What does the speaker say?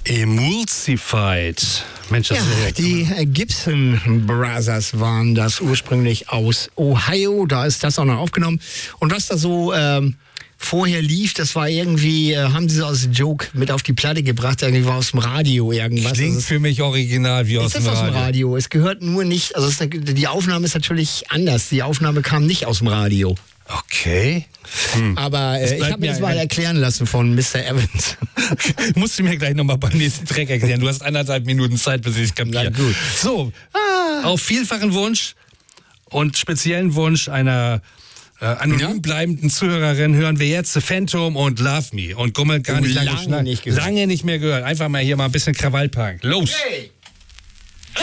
Emulsified. Mensch, das ist die Gibson Brothers waren das ursprünglich aus Ohio. Da ist das auch noch aufgenommen. Und was da so vorher lief, das war irgendwie, haben sie so als Joke mit auf die Platte gebracht, irgendwie war aus dem Radio irgendwas. Klingt für mich original wie aus dem Radio. Aus dem Radio. Es gehört nur nicht, also die Aufnahme ist natürlich anders. Die Aufnahme kam nicht aus dem Radio. Okay. Aber ich habe mir das mal erklären lassen von Mr. Evans. Musst du mir gleich nochmal beim nächsten Track erklären. Du hast 1,5 Minuten Zeit, bis ich es kapiere. Na gut. So, auf vielfachen Wunsch und speziellen Wunsch einer anonym bleibenden Zuhörerin hören wir jetzt Phantom und Love Me. Und Gummel gar nicht lange nicht gehört. lange nicht mehr gehört. Einfach mal hier mal ein bisschen Krawallpunk. Los! Hey.